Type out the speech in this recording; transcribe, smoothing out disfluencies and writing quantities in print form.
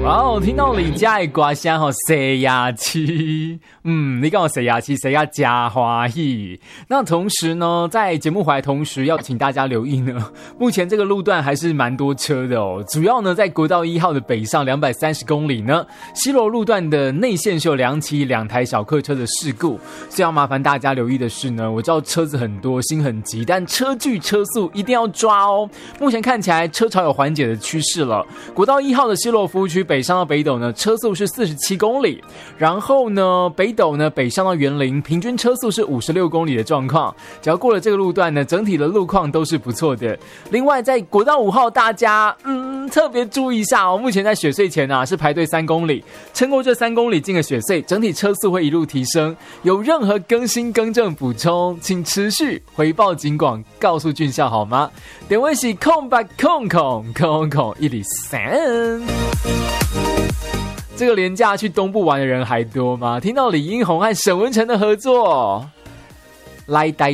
哦，听到李佳的歌声吼，谁呀气？你讲我谁呀气，谁呀加欢喜。那同时呢，在节目回来同时，要请大家留意呢，目前这个路段还是蛮多车的哦。主要呢，在国道1号的北上230公里呢，西螺路段的内线是有2台小客车的事故，所以要麻烦大家留意的是呢，我知道车子很多，心很急，但车距车速一定要抓哦。目前看起来车潮有缓解的趋势了。国道1号的西螺服务区北上到北斗呢，车速是47公里，然后呢，北斗呢北上到园林，平均车速是56公里的状况。只要过了这个路段呢，整体的路况都是不错的。另外，在国道5号，大家特别注意一下哦。目前在雪隧前啊，是排队3公里，撑过这3公里进了雪隧，整体车速会一路提升。有任何更新更正补充，请持续回报警广，告诉俊孝好吗？电话是0800000103。这个连假去东部玩的人还多吗？听到李英宏和沈文成的合作，来台